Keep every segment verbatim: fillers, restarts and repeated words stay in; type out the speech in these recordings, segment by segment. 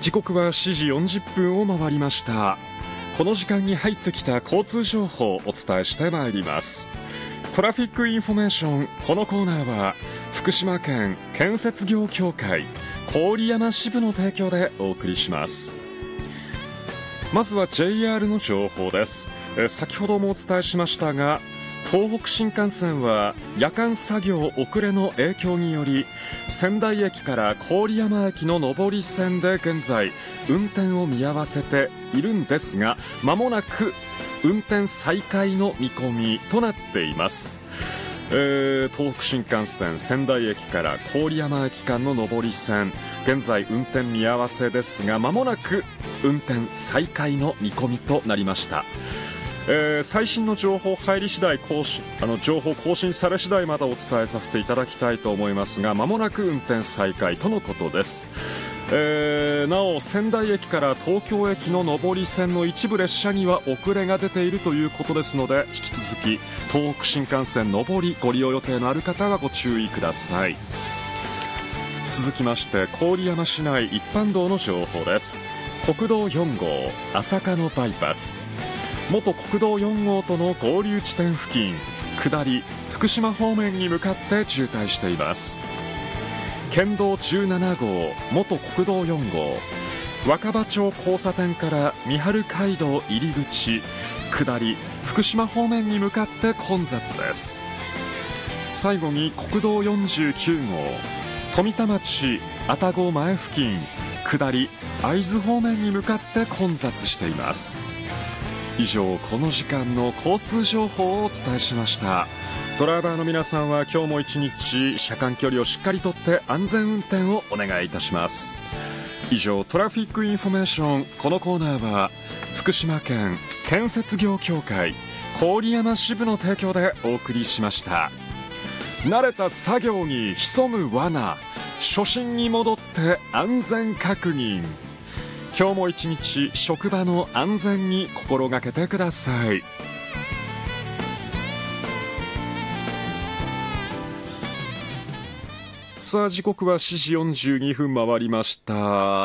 時刻はしちじよんじゅっぷんを回りました。この時間に入ってきた交通情報をお伝えしてまいります。トラフィックインフォメーション。このコーナーは福島県建設業協会郡山支部の提供でお送りします。まずは ジェイアール の情報です。え先ほどもお伝えしましたが、東北新幹線は夜間作業遅れの影響により仙台駅から郡山駅の上り線で現在運転を見合わせているんですが、まもなく運転再開の見込みとなっています。えー、東北新幹線仙台駅から郡山駅間の上り線、現在運転見合わせですが、まもなく運転再開の見込みとなりました。えー、最新の情報入り次第更新あの情報更新され次第またお伝えさせていただきたいと思いますが、まもなく運転再開とのことです。えー、なお仙台駅から東京駅の上り線の一部列車には遅れが出ているということですので、引き続き東北新幹線上りご利用予定のある方はご注意ください。続きまして郡山市内一般道の情報です。国道よん号朝霞のバイパス、元国道よん号との合流地点付近下り福島方面に向かって渋滞しています。県道じゅうなな号元国道よん号若葉町交差点から三春街道入り口下り福島方面に向かって混雑です。最後に国道よんじゅうきゅう号富田町愛宕前付近下り会津方面に向かって混雑しています。以上、この時間の交通情報をお伝えしました。ドライバーの皆さんは今日も一日車間距離をしっかりとって安全運転をお願いいたします。以上、トラフィックインフォメーション。このコーナーは福島県建設業協会郡山支部の提供でお送りしました。慣れた作業に潜む罠、初心に戻って安全確認。今日も一日職場の安全に心がけてください。さあ、時刻はしちじよんじゅうにふん回りました。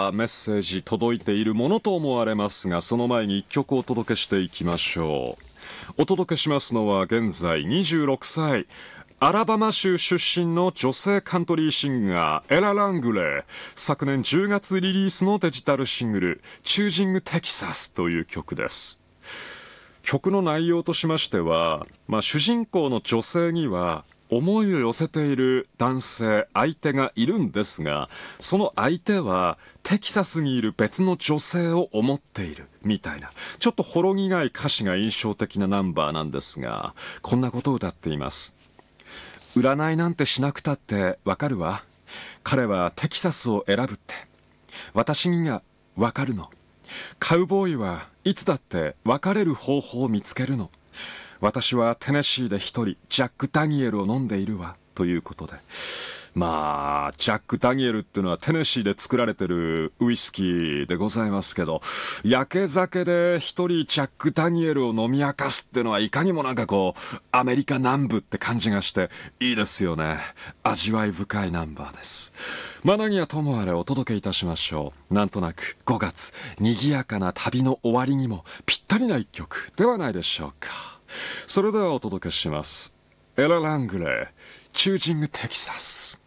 メッセージ届いているものと思われますが、その前にいっきょくお届けしていきましょう。お届けしますのは現在にじゅうろくさい、アラバマ州出身の女性カントリーシンガーエラ・ラングレー。昨年じゅうがつリリースのデジタルシングルチュージング・テキサスという曲です。曲の内容としましては、まあ、主人公の女性には思いを寄せている男性相手がいるんですが、その相手はテキサスにいる別の女性を思っているみたいな、ちょっとほろ苦い歌詞が印象的なナンバーなんですが、こんなことを歌っています。占いなんてしなくたってわかるわ。彼はテキサスを選ぶって。私にがわかるの。カウボーイはいつだって別れる方法を見つけるの。私はテネシーで一人ジャック・ダニエルを飲んでいるわ。ということで、まあジャック・ダニエルっていうのはテネシーで作られてるウイスキーでございますけど、焼け酒で一人ジャック・ダニエルを飲み明かすっていうのはいかにもなんかこうアメリカ南部って感じがしていいですよね。味わい深いナンバーです。まあ何はともあれお届けいたしましょう。なんとなくごがつ賑やかな旅の終わりにもぴったりな一曲ではないでしょうか。それではお届けします。エラ・ラングレー、チュージング・テキサス。